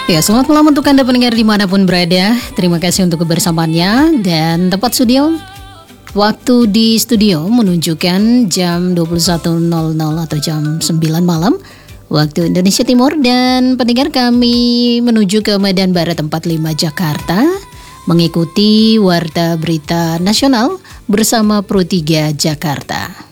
Ya, selamat malam untuk Anda pendengar dimanapun berada. Terima kasih untuk kebersamaannya. Dan tepat studio, waktu di studio menunjukkan jam 21.00 atau jam 9 malam waktu Indonesia Timur. Dan pendengar, kami menuju ke Medan Barat 45 Jakarta mengikuti Warta Berita Nasional bersama Pro 3 Jakarta.